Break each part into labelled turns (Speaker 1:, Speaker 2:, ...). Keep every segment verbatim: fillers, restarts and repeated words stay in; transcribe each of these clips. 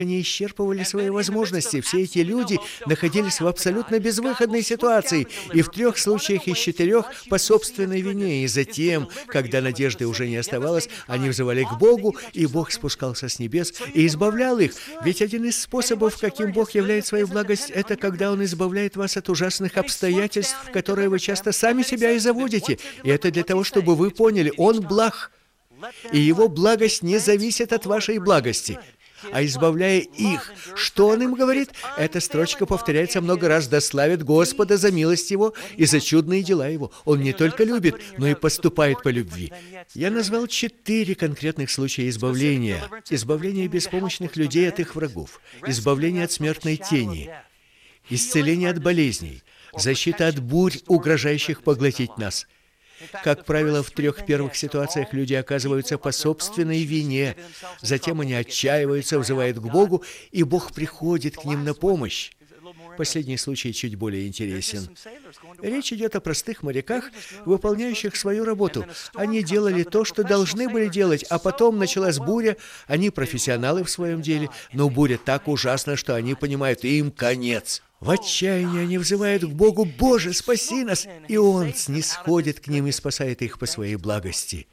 Speaker 1: Они исчерпывали свои возможности. Все эти люди находились в абсолютно безвыходной ситуации, и в трех случаях из четырех по собственной вине. И затем, когда надежды уже не оставалось, они взывали к Богу, и Бог спускался с небес и избавлял их. Ведь один из способов, каким Бог являет свою благость, это когда Он избавляет вас от ужасных обстоятельств, в которые вы часто сами себя и заводите. И это для того, чтобы вы поняли, Он благ, и Его благость не зависит от вашей благости. А избавляя их, что Он им говорит? Эта строчка повторяется много раз: «Да славит Господа за милость Его и за чудные дела Его». Он не только любит, но и поступает по любви. Я назвал четыре конкретных случая избавления. Избавление беспомощных людей от их врагов, избавление от смертной тени, исцеление от болезней, защита от бурь, угрожающих поглотить нас. Как правило, в трех первых ситуациях люди оказываются по собственной вине. Затем они отчаиваются, взывают к Богу, и Бог приходит к ним на помощь. Последний случай чуть более интересен. Речь идет о простых моряках, выполняющих свою работу. Они делали то, что должны были делать, а потом началась буря. Они профессионалы в своем деле, но буря так ужасна, что они понимают, им конец. В отчаянии они взывают к Богу: «Боже, спаси нас!» И Он снисходит к ним и спасает их по своей благости.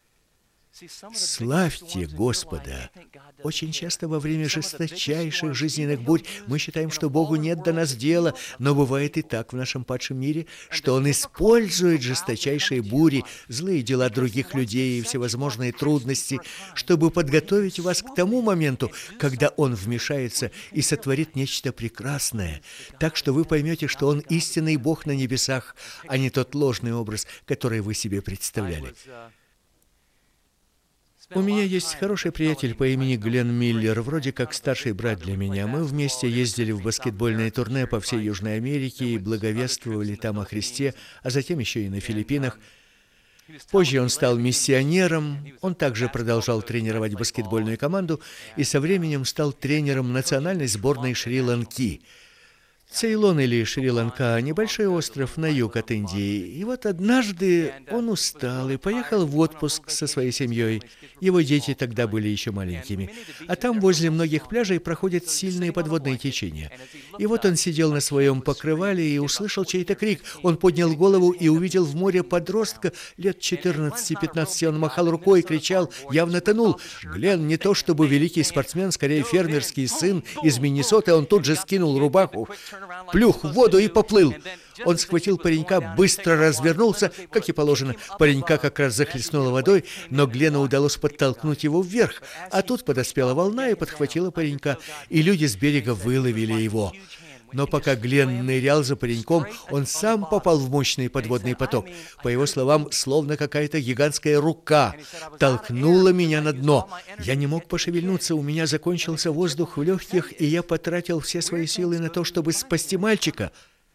Speaker 1: Славьте Господа! Очень часто во время жесточайших жизненных бурь мы считаем, что Богу нет до нас дела, но бывает и так в нашем падшем мире, что Он использует жесточайшие бури, злые дела других людей и всевозможные трудности, чтобы подготовить вас к тому моменту, когда Он вмешается и сотворит нечто прекрасное, так что вы поймете, что Он истинный Бог на небесах, а не тот ложный образ, который вы себе представляли. У меня есть хороший приятель по имени Глен Миллер, вроде как старший брат для меня. Мы вместе ездили в баскетбольное турне по всей Южной Америке и благовествовали там о Христе, а затем еще и на Филиппинах. Позже он стал миссионером, он также продолжал тренировать баскетбольную команду и со временем стал тренером национальной сборной Шри-Ланки. Цейлон или Шри-Ланка – небольшой остров на юг от Индии. И вот однажды он устал и поехал в отпуск со своей семьей. Его дети тогда были еще маленькими. А там возле многих пляжей проходят сильные подводные течения. И вот он сидел на своем покрывале и услышал чей-то крик. Он поднял голову и увидел в море подростка лет четырнадцати-пятнадцати. Он махал рукой и кричал, явно тонул. Глен не то чтобы великий спортсмен, скорее фермерский сын из Миннесоты. Он тут же скинул рубаху, плюх в воду и поплыл. Он схватил паренька, быстро развернулся, как и положено. Паренька как раз захлестнуло водой, но Глену удалось подтолкнуть его вверх. А тут подоспела волна и подхватила паренька, и люди с берега выловили его. Но пока Глен нырял за пареньком, он сам попал в мощный подводный поток. По его словам, словно какая-то гигантская рука толкнула меня на дно. Я не мог пошевельнуться, у меня закончился воздух в легких, и я потратил все свои силы на то, чтобы спасти мальчика.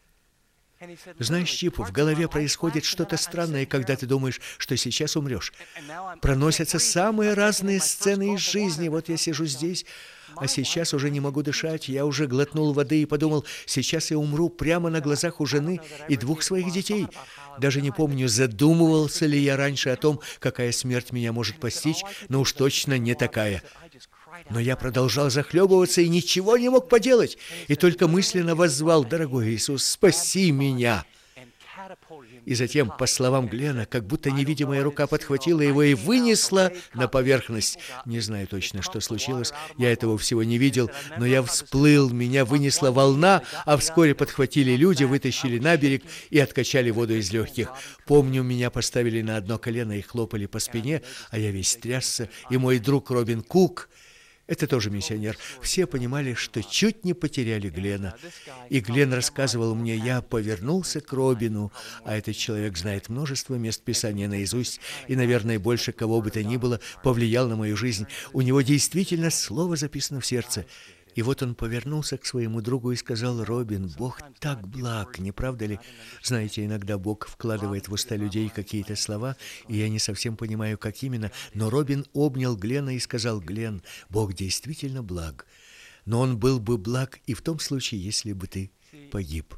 Speaker 1: Знаешь, Чип, в голове происходит что-то странное, когда ты думаешь, что сейчас умрешь. Проносятся самые разные сцены из жизни. Вот я сижу здесь, а сейчас уже не могу дышать. Я уже глотнул воды и подумал, сейчас я умру прямо на глазах у жены и двух своих детей. Даже не помню, задумывался ли я раньше о том, какая смерть меня может постичь, но уж точно не такая. Но я продолжал захлебываться и ничего не мог поделать, и только мысленно воззвал: «Дорогой Иисус, спаси меня!» И затем, по словам Глена, как будто невидимая рука подхватила его и вынесла на поверхность. Не знаю точно, что случилось, я этого всего не видел, но я всплыл, меня вынесла волна, а вскоре подхватили люди, вытащили на берег и откачали воду из легких. Помню, меня поставили на одно колено и хлопали по спине, а я весь трясся, и мой друг Робин Кук, это тоже миссионер, все понимали, что чуть не потеряли Глена. И Глен рассказывал мне, я повернулся к Робину, а этот человек знает множество мест Писания наизусть, и, наверное, больше кого бы то ни было повлиял на мою жизнь. У него действительно слово записано в сердце. И вот он повернулся к своему другу и сказал: «Робин, Бог так благ, не правда ли? Знаете, иногда Бог вкладывает в уста людей какие-то слова, и я не совсем понимаю, как именно, но Робин обнял Глена и сказал: Глен, Бог действительно благ, но Он был бы благ и в том случае, если бы ты погиб».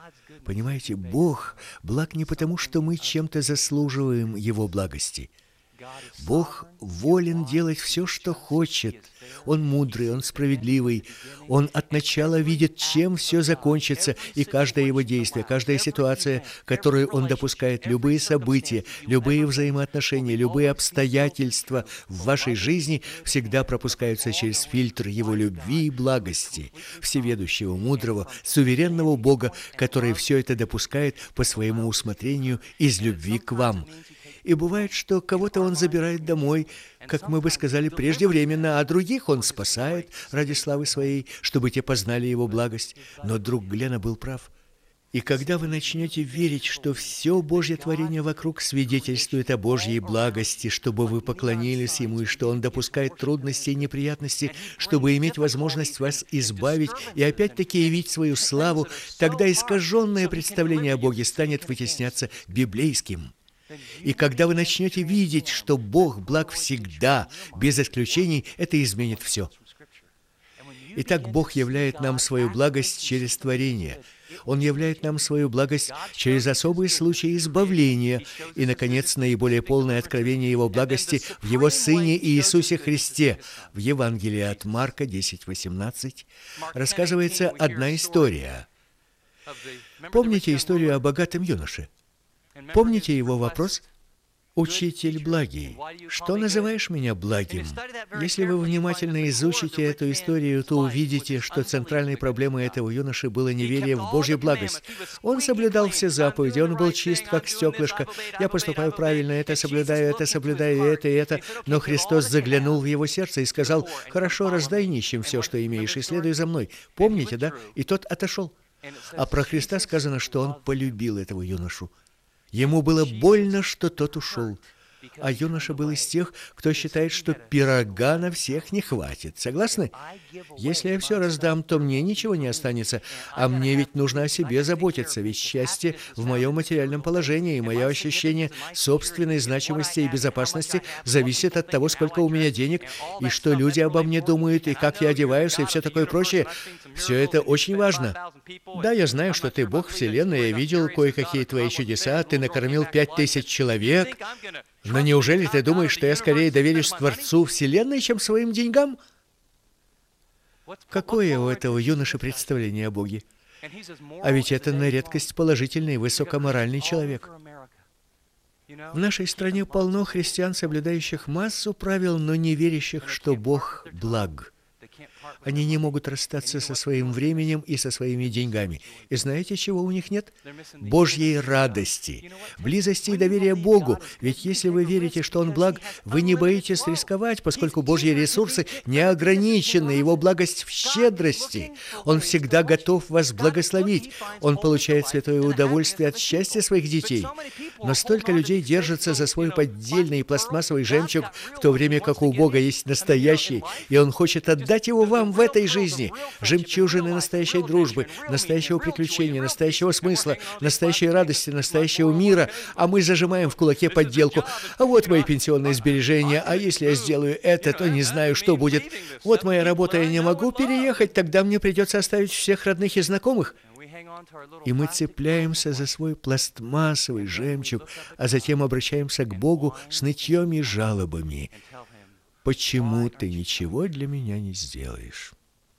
Speaker 1: Понимаете, Бог благ не потому, что мы чем-то заслуживаем Его благости. Бог волен делать все, что хочет. Он мудрый, Он справедливый. Он от начала видит, чем все закончится, и каждое Его действие, каждая ситуация, которую Он допускает, любые события, любые взаимоотношения, любые обстоятельства в вашей жизни всегда пропускаются через фильтр Его любви и благости, всеведущего, мудрого, суверенного Бога, который все это допускает по своему усмотрению из любви к вам. И бывает, что кого-то Он забирает домой, как мы бы сказали, преждевременно, а других Он спасает ради славы Своей, чтобы те познали Его благость. Но друг Глена был прав. И когда вы начнете верить, что все Божье творение вокруг свидетельствует о Божьей благости, чтобы вы поклонились Ему, и что Он допускает трудности и неприятности, чтобы иметь возможность вас избавить и опять-таки явить свою славу, тогда искаженное представление о Боге станет вытесняться библейским. И когда вы начнете видеть, что Бог благ всегда, без исключений, это изменит все. Итак, Бог являет нам свою благость через творение. Он являет нам свою благость через особые случаи избавления и, наконец, наиболее полное откровение Его благости в Его Сыне Иисусе Христе. В Евангелии от Марка десять восемнадцать рассказывается одна история. Помните историю о богатом юноше? Помните его вопрос? «Учитель благий, что называешь меня благим?» Если вы внимательно изучите эту историю, то увидите, что центральной проблемой этого юноши было неверие в Божью благость. Он соблюдал все заповеди, он был чист, как стеклышко. «Я поступаю правильно, это соблюдаю, это соблюдаю, это и это». Но Христос заглянул в его сердце и сказал: «Хорошо, раздай нищим все, что имеешь, и следуй за мной». Помните, да? И тот отошел. А про Христа сказано, что он полюбил этого юношу. Ему было больно, что тот ушел. А юноша был из тех, кто считает, что пирога на всех не хватит. Согласны? Если я все раздам, то мне ничего не останется. А мне ведь нужно о себе заботиться, ведь счастье в моем материальном положении, и мое ощущение собственной значимости и безопасности зависит от того, сколько у меня денег, и что люди обо мне думают, и как я одеваюсь, и все такое прочее. Все это очень важно. Да, я знаю, что ты Бог Вселенной, я видел кое-какие твои чудеса, ты накормил пять тысяч человек. Но неужели ты думаешь, что я скорее доверюсь Творцу Вселенной, чем своим деньгам? Какое у этого юноши представление о Боге? А ведь это на редкость положительный, высокоморальный человек. В нашей стране полно христиан, соблюдающих массу правил, но не верящих, что Бог благ. Они не могут расстаться со своим временем и со своими деньгами. И знаете, чего у них нет? Божьей радости, близости и доверия Богу. Ведь если вы верите, что Он благ, вы не боитесь рисковать, поскольку Божьи ресурсы не ограничены, Его благость в щедрости. Он всегда готов вас благословить. Он получает святое удовольствие от счастья своих детей. Но столько людей держатся за свой поддельный пластмассовый жемчуг, в то время как у Бога есть настоящий, и Он хочет отдать его вам в этой жизни. Жемчужины настоящей дружбы, настоящего приключения, настоящего смысла, настоящей радости, настоящего мира, а мы зажимаем в кулаке подделку. А вот мои пенсионные сбережения, а если я сделаю это, то не знаю, что будет. Вот моя работа, я не могу переехать, тогда мне придется оставить всех родных и знакомых. И мы цепляемся за свой пластмассовый жемчуг, а затем обращаемся к Богу с нытьем и жалобами. «Почему ты ничего для меня не сделаешь?»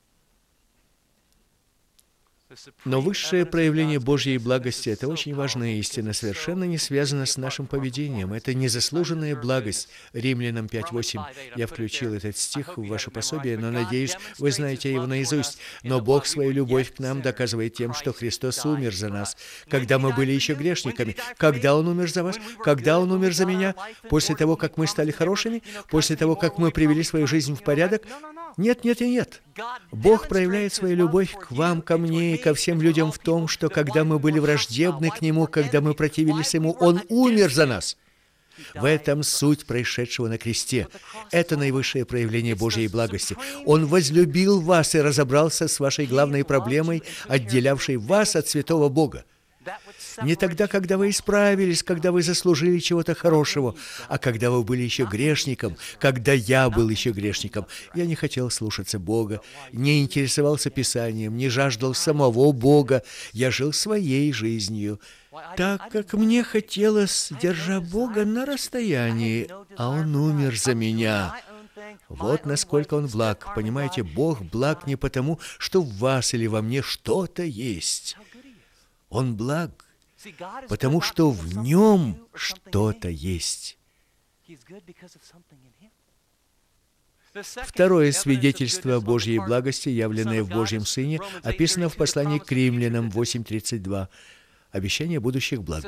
Speaker 1: Но высшее проявление Божьей благости – это очень важная истина, совершенно не связана с нашим поведением. Это незаслуженная благость. Римлянам пять восемь. Я включил этот стих в ваше пособие, но, надеюсь, вы знаете его наизусть. «Но Бог свою любовь к нам доказывает тем, что Христос умер за нас, когда мы были еще грешниками». Когда Он умер за вас? Когда Он умер за меня? После того, как мы стали хорошими? После того, как мы привели свою жизнь в порядок? Нет, нет и нет. Бог проявляет свою любовь к вам, ко мне и ко всем людям в том, что когда мы были враждебны к Нему, когда мы противились Ему, Он умер за нас. В этом суть происшедшего на кресте. Это наивысшее проявление Божьей благости. Он возлюбил вас и разобрался с вашей главной проблемой, отделявшей вас от святого Бога. Не тогда, когда вы исправились, когда вы заслужили чего-то хорошего, а когда вы были еще грешником, когда я был еще грешником. Я не хотел слушаться Бога, не интересовался Писанием, не жаждал самого Бога. Я жил своей жизнью. так как мне хотелось, держа Бога на расстоянии, а Он умер за меня. Вот насколько Он благ. Понимаете, Бог благ не потому, что в вас или во мне что-то есть. Он благ, потому что в Нем что-то есть. Второе свидетельство о Божьей благости, явленное в Божьем Сыне, описано в послании к Римлянам восемь тридцать два. Обещание будущих благ.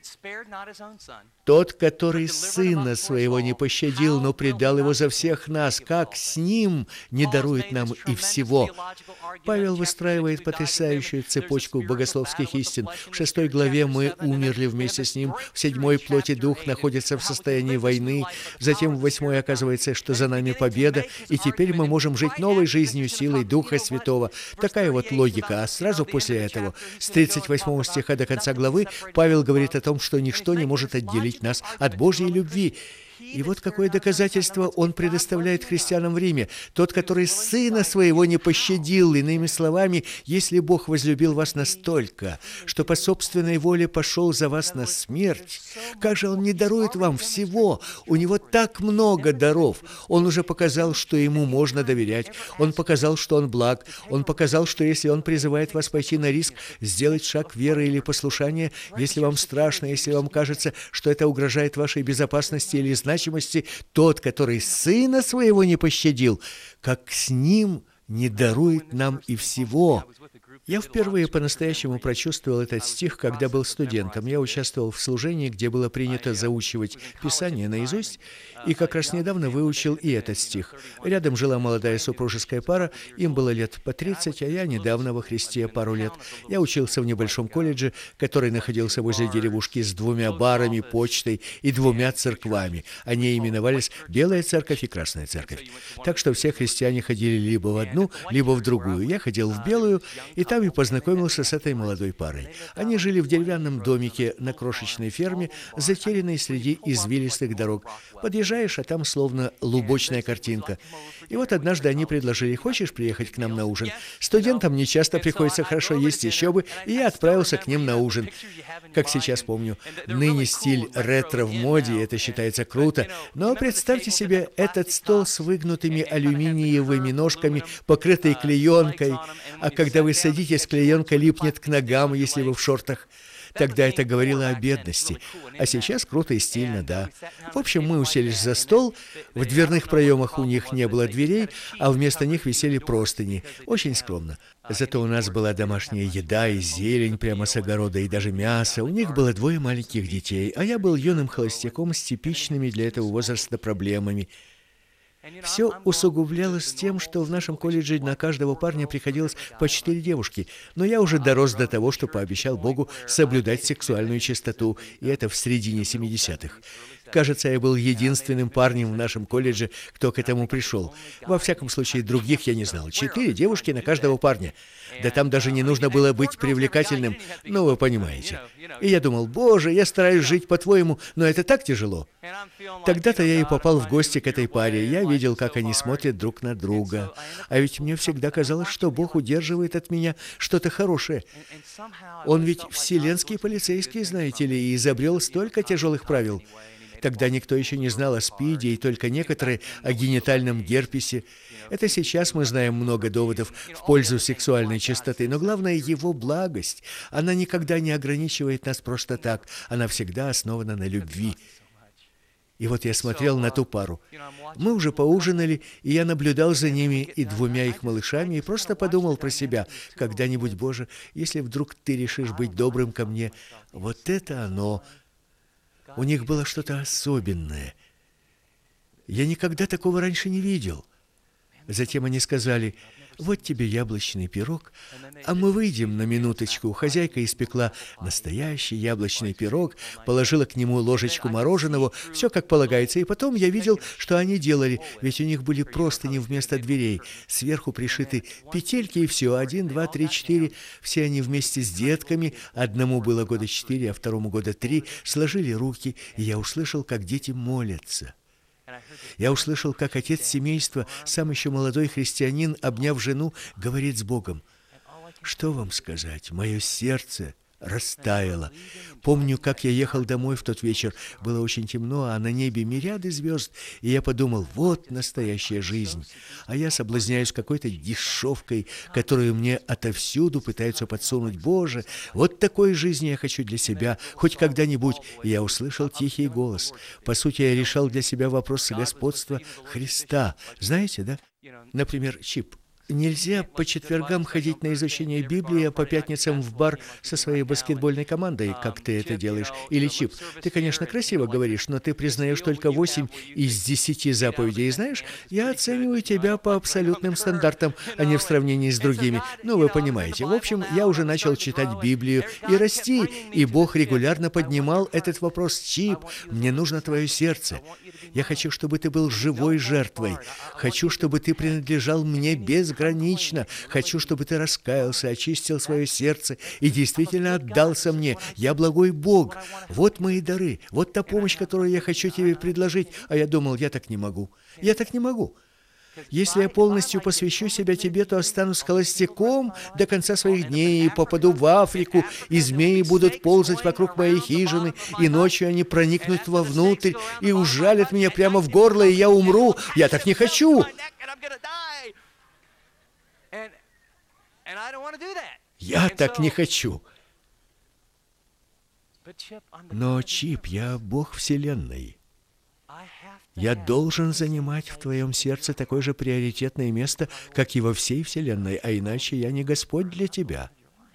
Speaker 1: Тот, который Сына Своего не пощадил, но предал Его за всех нас, как с Ним не дарует нам и всего. Павел выстраивает потрясающую цепочку богословских истин. В шестой главе мы умерли вместе с Ним, в седьмой плоти дух находится в состоянии войны, затем в восьмой оказывается, что за нами победа, и теперь мы можем жить новой жизнью силой Духа Святого. Такая вот логика. А сразу после этого, с тридцать восьмого стиха до конца главы, Павел говорит о том, что ничто не может отделить нас от Божьей любви. И вот какое доказательство он предоставляет христианам в Риме. Тот, который Сына Своего не пощадил. Иными словами, если Бог возлюбил вас настолько, что по собственной воле пошел за вас на смерть, как же Он не дарует вам всего? У Него так много даров. Он уже показал, что Ему можно доверять. Он показал, что Он благ. Он показал, что если Он призывает вас пойти на риск, сделать шаг веры или послушания, если вам страшно, если вам кажется, что это угрожает вашей безопасности или значимости, тот, который Сына Своего не пощадил, как с Ним не дарует нам и всего. Я впервые по-настоящему прочувствовал этот стих, когда был студентом. Я участвовал в служении, где было принято заучивать Писание наизусть, и как раз недавно выучил и этот стих. Рядом жила молодая супружеская пара, им было лет по тридцать, а я недавно во Христе пару лет. Я учился в небольшом колледже, который находился возле деревушки с двумя барами, почтой и двумя церквами. Они именовались Белая церковь и Красная церковь. Так что все христиане ходили либо в одну, либо в другую. Я ходил в Белую, и там и познакомился с этой молодой парой. Они жили в деревянном домике на крошечной ферме, затерянной среди извилистых дорог. Подъезжаешь, а там словно лубочная картинка. И вот однажды они предложили: «Хочешь приехать к нам на ужин?» Студентам не часто приходится хорошо есть, еще бы, и я отправился к ним на ужин. Как сейчас помню, ныне стиль ретро в моде, это считается круто, но представьте себе этот стол с выгнутыми алюминиевыми ножками, покрытый клеенкой, а когда вы садитесь, клеенка липнет к ногам, если вы в шортах. Тогда это говорило о бедности. А сейчас круто и стильно, да. В общем, мы уселись за стол, в дверных проемах у них не было дверей, а вместо них висели простыни. Очень скромно. Зато у нас была домашняя еда и зелень прямо с огорода, и даже мясо. У них было двое маленьких детей, а я был юным холостяком с типичными для этого возраста проблемами. Все усугублялось тем, что в нашем колледже на каждого парня приходилось по четыре девушки, но я уже дорос до того, что пообещал Богу соблюдать сексуальную чистоту, и это в середине семидесятых. Кажется, я был единственным парнем в нашем колледже, кто к этому пришел. Во всяком случае, других я не знал. Четыре девушки на каждого парня. Да там даже не нужно было быть привлекательным, ну, вы понимаете. И я думал: «Боже, я стараюсь жить по-твоему, но это так тяжело». Тогда-то я и попал в гости к этой паре. Я видел, как они смотрят друг на друга. А ведь мне всегда казалось, что Бог удерживает от меня что-то хорошее. Он ведь вселенский полицейский, знаете ли, и изобрел столько тяжелых правил. Тогда никто еще не знал о СПИДе, и только некоторые о генитальном герпесе. Это сейчас мы знаем много доводов в пользу сексуальной чистоты, но главное — Его благость. Она никогда не ограничивает нас просто так, она всегда основана на любви. И вот я смотрел на ту пару. Мы уже поужинали, и я наблюдал за ними и двумя их малышами, и просто подумал про себя: когда-нибудь, Боже, если вдруг Ты решишь быть добрым ко мне, вот это оно. У них было что-то особенное. Я никогда такого раньше не видел. Затем они сказали: «Вот тебе яблочный пирог, а мы выйдем на минуточку». Хозяйка испекла настоящий яблочный пирог, положила к нему ложечку мороженого, все как полагается, и потом я видел, что они делали, ведь у них были простыни вместо дверей, сверху пришиты петельки, и все, один, два, три, четыре, все они вместе с детками, одному было года четыре, а второму года три, сложили руки, и я услышал, как дети молятся. Я услышал, как отец семейства, сам еще молодой христианин, обняв жену, говорит с Богом: «Что вам сказать? Мое сердце растаяла. Помню, как я ехал домой в тот вечер. Было очень темно, а на небе мириады звезд, и я подумал, вот настоящая жизнь. А я соблазняюсь какой-то дешевкой, которую мне отовсюду пытаются подсунуть. Боже, вот такой жизни я хочу для себя, хоть когда-нибудь. И я услышал тихий голос. По сути, я решал для себя вопрос господства Христа. Знаете, да? Например, Чип. Нельзя по четвергам ходить на изучение Библии, а по пятницам в бар со своей баскетбольной командой, как ты это делаешь. Или, Чип, ты, конечно, красиво говоришь, но ты признаешь только восемь из десяти заповедей. И знаешь, я оцениваю тебя по абсолютным стандартам, а не в сравнении с другими. Ну, вы понимаете. В общем, я уже начал читать Библию и расти, и Бог регулярно поднимал этот вопрос. Чип, мне нужно твое сердце. Я хочу, чтобы ты был живой жертвой. Хочу, чтобы ты принадлежал мне безгранично. Хочу, чтобы ты раскаялся, очистил свое сердце и действительно отдался мне. Я благой Бог. Вот мои дары. Вот та помощь, которую я хочу тебе предложить. А я думал, я так не могу. Я так не могу. Если я полностью посвящу себя тебе, то останусь холостяком до конца своих дней и попаду в Африку, и змеи будут ползать вокруг моей хижины, и ночью они проникнут вовнутрь и ужалят меня прямо в горло, и я умру. Я так не хочу. Я так не хочу. Но, Чип, я Бог Вселенной. Я должен занимать в твоем сердце такое же приоритетное место, как и во всей Вселенной, а иначе я не Господь для тебя.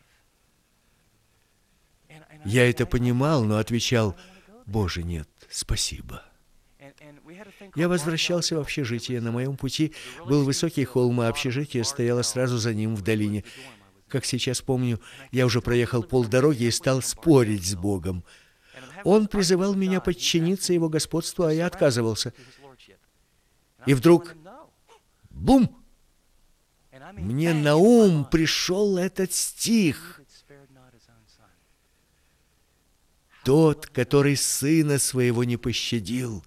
Speaker 1: Я это понимал, но отвечал, Боже, нет, спасибо. Я возвращался в общежитие. На моем пути был высокий холм, а общежитие стояло сразу за ним в долине. Как сейчас помню, я уже проехал полдороги и стал спорить с Богом. Он призывал меня подчиниться Его господству, а я отказывался. И вдруг, бум! Мне на ум пришел этот стих. Тот, который сына своего не пощадил,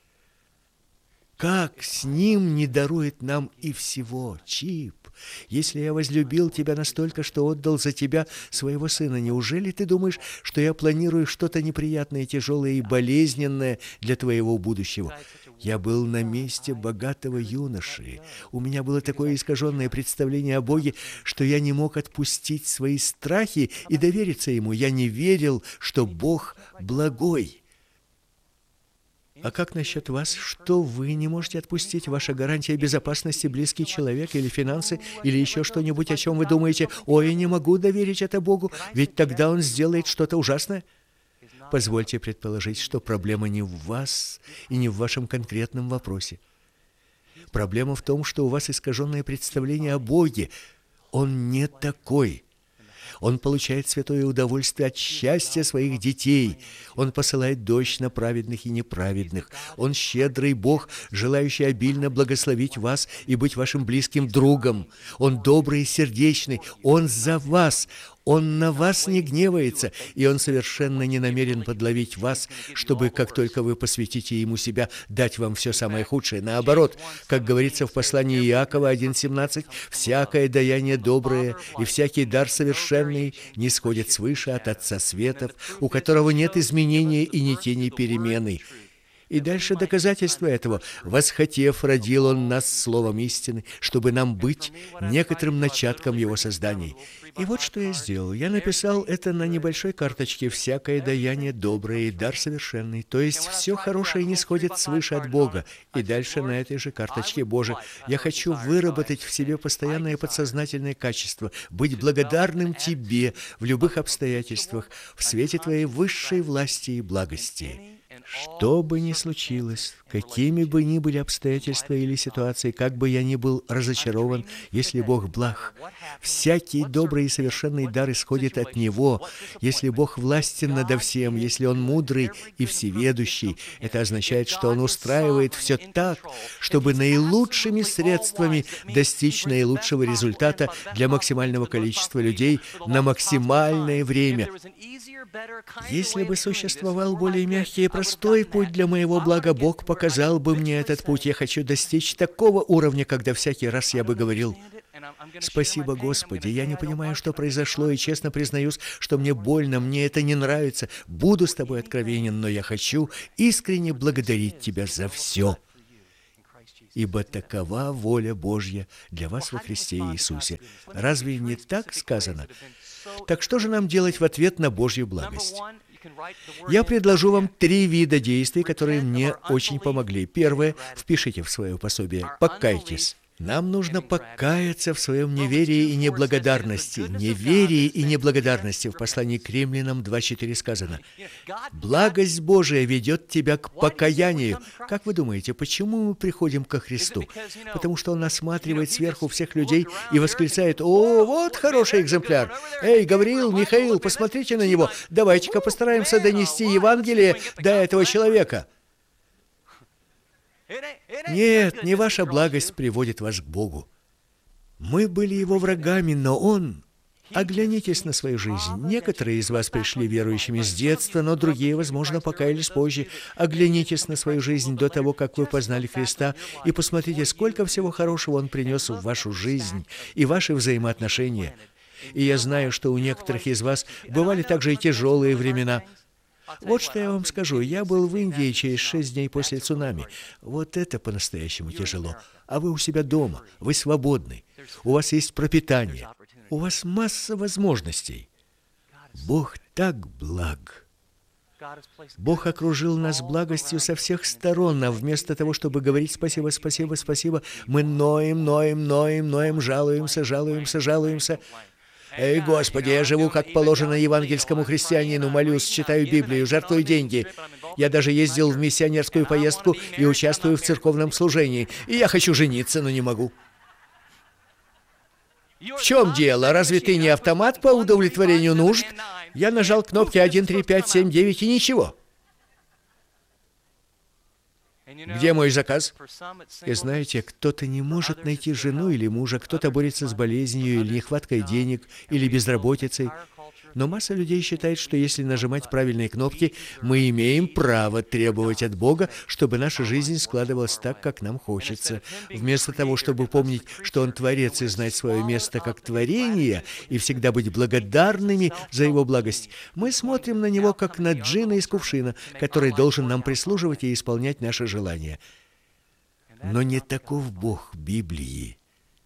Speaker 1: как с ним не дарует нам и всего, Чип? Если я возлюбил тебя настолько, что отдал за тебя своего сына, неужели ты думаешь, что я планирую что-то неприятное, тяжелое и болезненное для твоего будущего? Я был на месте богатого юноши. У меня было такое искаженное представление о Боге, что я не мог отпустить свои страхи и довериться Ему. Я не верил, что Бог благой. А как насчет вас? Что вы не можете отпустить? Ваша гарантия безопасности, близкий человек или финансы, или еще что-нибудь, о чем вы думаете? Ой, я не могу доверить это Богу, ведь тогда Он сделает что-то ужасное. Позвольте предположить, что проблема не в вас и не в вашем конкретном вопросе. Проблема в том, что у вас искаженное представление о Боге. Он не такой. Он получает святое удовольствие от счастья своих детей. Он посылает дождь на праведных и неправедных. Он щедрый Бог, желающий обильно благословить вас и быть вашим близким другом. Он добрый и сердечный. Он за вас. Он на вас не гневается, и Он совершенно не намерен подловить вас, чтобы, как только вы посвятите Ему себя, дать вам все самое худшее. Наоборот, как говорится в послании Иакова один семнадцать, «Всякое даяние доброе и всякий дар совершенный не сходит свыше от Отца Светов, у которого нет изменения и ни тени перемены». И дальше доказательство этого. «Восхотев, родил Он нас словом истины, чтобы нам быть некоторым начатком Его созданий». И вот что я сделал. Я написал это на небольшой карточке: «Всякое даяние доброе и дар совершенный». То есть все хорошее не сходит свыше от Бога. И дальше на этой же карточке: «Боже, я хочу выработать в себе постоянное подсознательное качество, быть благодарным Тебе в любых обстоятельствах, в свете Твоей высшей власти и благости». Что бы ни случилось, какими бы ни были обстоятельства или ситуации, как бы я ни был разочарован, если Бог благ, всякий добрый и совершенный дар исходит от Него. Если Бог властен надо всем, если Он мудрый и всеведущий, это означает, что Он устраивает все так, чтобы наилучшими средствами достичь наилучшего результата для максимального количества людей на максимальное время. Если бы существовал более мягкий и простой путь для моего блага, Бог показал бы мне этот путь. Я хочу достичь такого уровня, когда всякий раз я бы говорил: Спасибо, Господи, я не понимаю, что произошло, и честно признаюсь, что мне больно, мне это не нравится. Буду с Тобой откровенен, но я хочу искренне благодарить Тебя за все. Ибо такова воля Божья для вас во Христе Иисусе. Разве не так сказано? Так что же нам делать в ответ на Божью благость? Я предложу вам три вида действий, которые мне очень помогли. Первое, впишите в свое пособие, покайтесь. Нам нужно покаяться в своем неверии и неблагодарности. Неверии и неблагодарности. В послании к Римлянам два четыре сказано: «Благость Божия ведет тебя к покаянию». Как вы думаете, почему мы приходим ко Христу? Потому что Он осматривает сверху всех людей и восклицает: «О, вот хороший экземпляр! Эй, Гавриил, Михаил, посмотрите на него! Давайте-ка постараемся донести Евангелие до этого человека». Нет, не ваша благость приводит вас к Богу. Мы были Его врагами, но Он... Оглянитесь на свою жизнь. Некоторые из вас пришли верующими с детства, но другие, возможно, покаялись позже. Оглянитесь на свою жизнь до того, как вы познали Христа, и посмотрите, сколько всего хорошего Он принес в вашу жизнь и ваши взаимоотношения. И я знаю, что у некоторых из вас бывали также и тяжелые времена. Вот что я вам скажу. Я был в Индии через шесть дней после цунами. Вот это по-настоящему тяжело. А вы у себя дома, вы свободны. У вас есть пропитание. У вас масса возможностей. Бог так благ. Бог окружил нас благостью со всех сторон, а вместо того, чтобы говорить «спасибо, спасибо, спасибо», мы ноем, ноем, ноем, ноем, жалуемся, жалуемся, жалуемся. Эй, Господи, я живу, как положено евангельскому христианину, молюсь, читаю Библию, жертвую деньги. Я даже ездил в миссионерскую поездку и участвую в церковном служении. И я хочу жениться, но не могу. В чем дело? Разве ты не автомат по удовлетворению нужд? Я нажал кнопки один, три, пять, семь, девять и ничего. Где мой заказ? И знаете, кто-то не может найти жену или мужа, кто-то борется с болезнью или нехваткой денег, или безработицей. Но масса людей считает, что если нажимать правильные кнопки, мы имеем право требовать от Бога, чтобы наша жизнь складывалась так, как нам хочется. Вместо того, чтобы помнить, что Он Творец и знать свое место как творение, и всегда быть благодарными за Его благость, мы смотрим на Него, как на джинна из кувшина, который должен нам прислуживать и исполнять наши желания. Но не таков Бог Библии.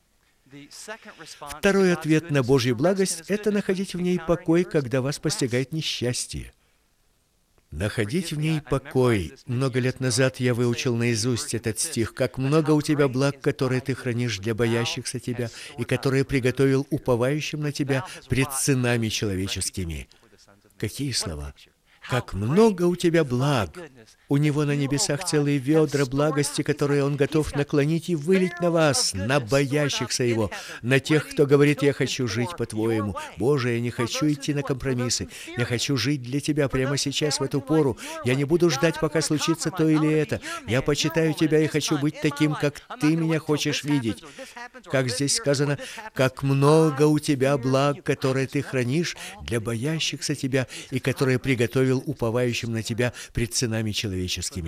Speaker 1: Второй ответ на Божью благость – это находить в ней покой, когда вас постигает несчастье. Находить в ней покой. Много лет назад я выучил наизусть этот стих. «Как много у тебя благ, которые ты хранишь для боящихся тебя, и которые приготовил уповающим на тебя пред сынами человеческими». Какие слова! «Как много у тебя благ!» У Него на небесах целые ведра благости, которые Он готов наклонить и вылить на вас, на боящихся Его, на тех, кто говорит: «Я хочу жить по-твоему». Боже, я не хочу идти на компромиссы. Я хочу жить для Тебя прямо сейчас, в эту пору. Я не буду ждать, пока случится то или это. Я почитаю Тебя и хочу быть таким, как Ты меня хочешь видеть. Как здесь сказано: «Как много у Тебя благ, которые Ты хранишь для боящихся Тебя, и которые приготовил уповающим на Тебя пред сынами человеческими».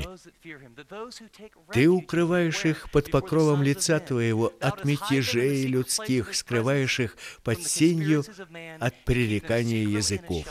Speaker 1: Ты укрываешь их под покровом лица Твоего от мятежей людских, скрываешь их под сенью от пререкания языков.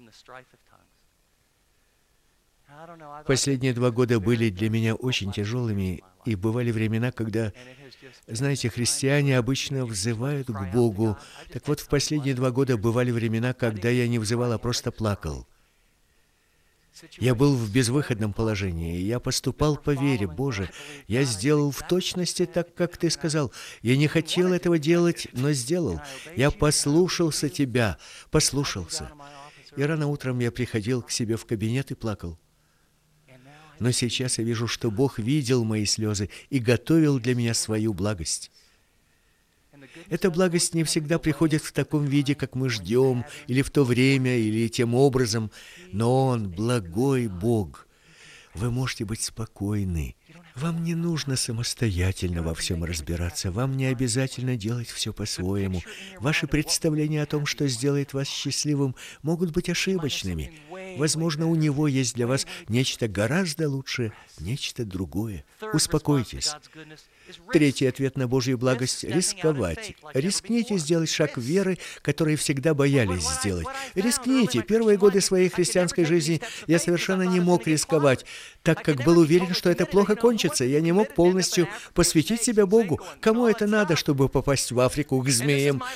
Speaker 1: Последние два года были для меня очень тяжелыми, и бывали времена, когда, знаете, христиане обычно взывают к Богу. Так вот, в последние два года бывали времена, когда я не взывал, а просто плакал. Я был в безвыходном положении, и я поступал по вере. Боже, я сделал в точности так, как Ты сказал. Я не хотел этого делать, но сделал. Я послушался Тебя, послушался. И рано утром я приходил к себе в кабинет и плакал. Но сейчас я вижу, что Бог видел мои слезы и готовил для меня свою благость. Эта благость не всегда приходит в таком виде, как мы ждем, или в то время, или тем образом, но Он благой Бог. Вы можете быть спокойны. Вам не нужно самостоятельно во всем разбираться, вам не обязательно делать все по-своему. Ваши представления о том, что сделает вас счастливым, могут быть ошибочными. Возможно, у Него есть для вас нечто гораздо лучшее, нечто другое. Успокойтесь. Третий ответ на Божью благость — рисковать. Рискните сделать шаг веры, который всегда боялись сделать. Рискните. Первые годы своей христианской жизни я совершенно не мог рисковать, так как был уверен, что это плохо кончится. Я не мог полностью посвятить себя Богу. Кому это надо, чтобы попасть в Африку к змеям